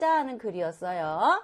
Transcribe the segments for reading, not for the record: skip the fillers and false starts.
쓰자 하는 글이었어요.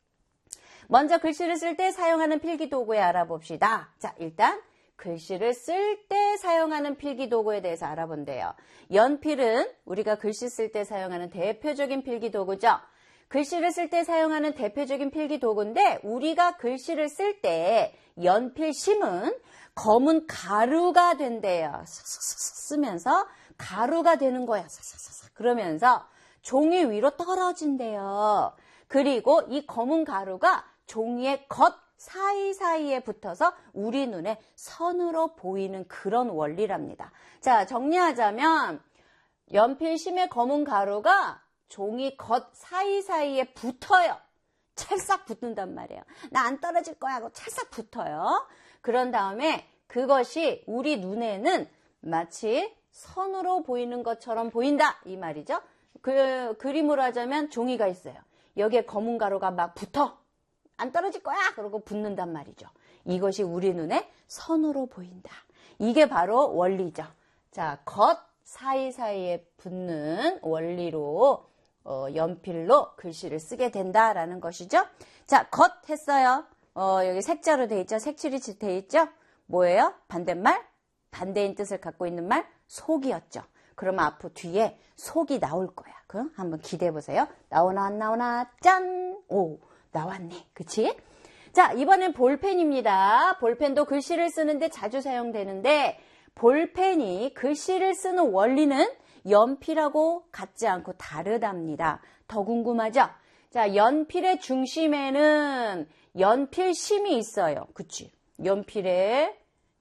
먼저 글씨를 쓸 때 사용하는 필기도구에 알아봅시다. 자, 일단 글씨를 쓸 때 사용하는 필기도구에 대해서 알아본대요. 연필은 우리가 글씨 쓸 때 사용하는 대표적인 필기도구죠. 글씨를 쓸 때 사용하는 대표적인 필기도구인데 우리가 글씨를 쓸 때 연필심은 검은 가루가 된대요. 쓰면서 가루가 되는 거야. 그러면서 종이 위로 떨어진대요. 그리고 이 검은 가루가 종이의 겉 사이사이에 붙어서 우리 눈에 선으로 보이는 그런 원리랍니다. 자, 정리하자면 연필심의 검은 가루가 종이 겉 사이사이에 붙어요. 찰싹 붙는단 말이에요. 나 안 떨어질 거야 하고 찰싹 붙어요. 그런 다음에 그것이 우리 눈에는 마치 선으로 보이는 것처럼 보인다 이 말이죠. 그 그림으로 하자면 종이가 있어요. 여기에 검은 가루가 막 붙어. 안 떨어질 거야 그러고 붙는단 말이죠. 이것이 우리 눈에 선으로 보인다. 이게 바로 원리죠. 자, 겉 사이사이에 붙는 원리로 연필로 글씨를 쓰게 된다라는 것이죠. 자, 겉 했어요. 여기 색자로 돼 있죠. 색칠이 돼 있죠. 뭐예요? 반대말? 반대인 뜻을 갖고 있는 말? 속이었죠. 그러면 앞으로 뒤에 속이 나올 거야. 그럼 한번 기대해 보세요. 나오나 안 나오나? 짠! 오, 나왔네. 그치? 자, 이번엔 볼펜입니다. 볼펜도 글씨를 쓰는데 자주 사용되는데 볼펜이 글씨를 쓰는 원리는 연필하고 같지 않고 다르답니다. 더 궁금하죠? 자, 연필의 중심에는 연필심이 있어요. 그치? 연필의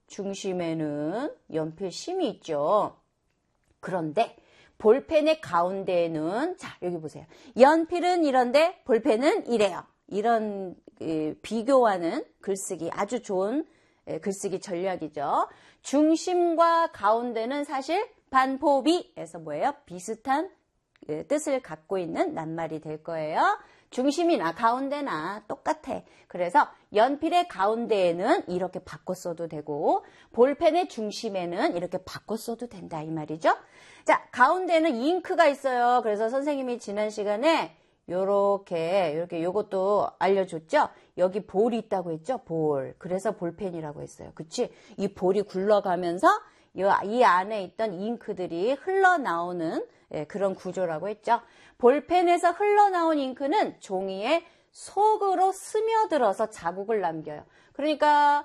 중심에는 연필심이 있죠. 그런데 볼펜의 가운데에는 자, 여기 보세요. 연필은 이런데 볼펜은 이래요. 이런 비교하는 글쓰기 아주 좋은 글쓰기 전략이죠. 중심과 가운데는 사실 반포비에서 뭐예요? 비슷한 뜻을 갖고 있는 낱말이 될 거예요. 중심이나 가운데나 똑같아. 그래서 연필의 가운데에는 이렇게 바꿔 써도 되고 볼펜의 중심에는 이렇게 바꿔 써도 된다 이 말이죠. 자, 가운데는 잉크가 있어요. 그래서 선생님이 지난 시간에 요렇게 요것도 알려줬죠. 여기 볼이 있다고 했죠. 볼. 그래서 볼펜이라고 했어요. 그치? 이 볼이 굴러가면서 이 안에 있던 잉크들이 흘러나오는 그런 구조라고 했죠. 볼펜에서 흘러나온 잉크는 종이의 속으로 스며들어서 자국을 남겨요. 그러니까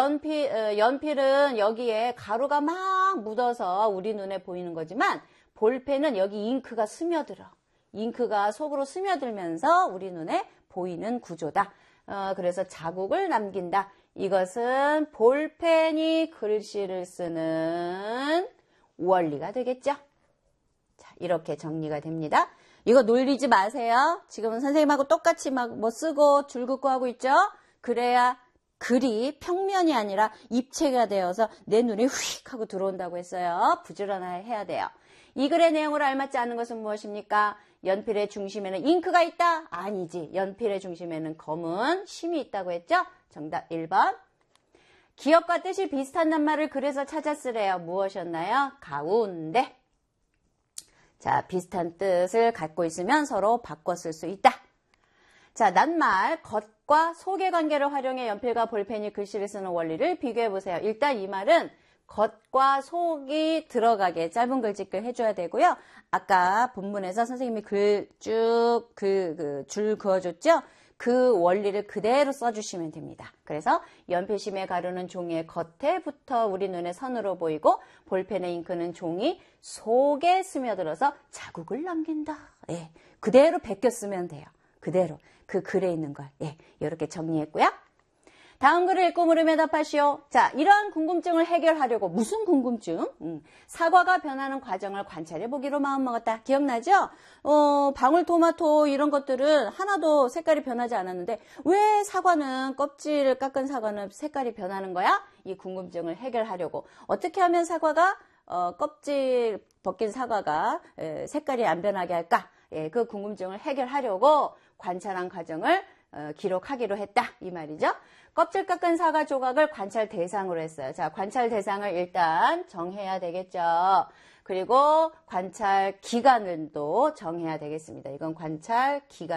연필은 여기에 가루가 막 묻어서 우리 눈에 보이는 거지만 볼펜은 여기 잉크가 스며들어. 잉크가 속으로 스며들면서 우리 눈에 보이는 구조다. 그래서 자국을 남긴다. 이것은 볼펜이 글씨를 쓰는 원리가 되겠죠. 자, 이렇게 정리가 됩니다. 이거 놀리지 마세요. 지금은 선생님하고 똑같이 막 뭐 쓰고 줄 긋고 하고 있죠. 그래야 글이 평면이 아니라 입체가 되어서 내 눈에 휙 하고 들어온다고 했어요. 부지런해야 돼요. 이 글의 내용을 알맞지 않은 것은 무엇입니까? 연필의 중심에는 잉크가 있다? 아니지. 연필의 중심에는 검은 심이 있다고 했죠? 정답 1번. 기억과 뜻이 비슷한 낱말을 그래서 찾아 쓰래요. 무엇이었나요? 가운데. 자, 비슷한 뜻을 갖고 있으면 서로 바꿔 쓸 수 있다. 자, 낱말 겉과 속의 관계를 활용해 연필과 볼펜이 글씨를 쓰는 원리를 비교해 보세요. 일단 이 말은 겉과 속이 들어가게 짧은 글짓기를 해줘야 되고요. 아까 본문에서 선생님이 글 쭉 줄 그어줬죠? 그 원리를 그대로 써주시면 됩니다. 그래서 연필심의 가루는 종이의 겉에 붙어 우리 눈에 선으로 보이고 볼펜의 잉크는 종이 속에 스며들어서 자국을 남긴다. 예, 그대로 베껴 쓰면 돼요. 그대로 그 글에 있는 걸. 예, 이렇게 정리했고요. 다음 글을 읽고 물으며 답하시오. 자, 이러한 궁금증을 해결하려고 무슨 궁금증? 사과가 변하는 과정을 관찰해 보기로 마음먹었다. 기억나죠? 방울토마토 이런 것들은 하나도 색깔이 변하지 않았는데 왜 사과는 껍질을 깎은 사과는 색깔이 변하는 거야? 이 궁금증을 해결하려고 어떻게 하면 사과가 껍질 벗긴 사과가 색깔이 안 변하게 할까? 예, 그 궁금증을 해결하려고 관찰한 과정을 기록하기로 했다 이 말이죠. 껍질 깎은 사과 조각을 관찰 대상으로 했어요. 자, 관찰 대상을 일단 정해야 되겠죠. 그리고 관찰 기간을 또 정해야 되겠습니다. 이건 관찰 기간